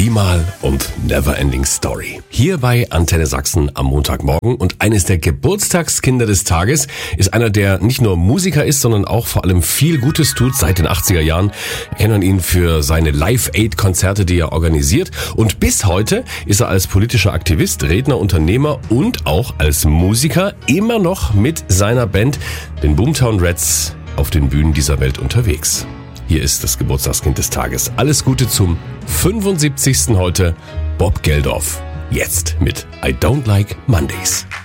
Limal und Neverending Story. Hier bei Antenne Sachsen am Montagmorgen, und eines der Geburtstagskinder des Tages ist einer, der nicht nur Musiker ist, sondern auch vor allem viel Gutes tut. Seit den 80er Jahren kennt man ihn für seine Live-Aid-Konzerte, die er organisiert, und bis heute ist er als politischer Aktivist, Redner, Unternehmer und auch als Musiker immer noch mit seiner Band, den Boomtown Rats, auf den Bühnen dieser Welt unterwegs. Hier ist das Geburtstagskind des Tages. Alles Gute zum 75. heute, Bob Geldof. Jetzt mit I Don't Like Mondays.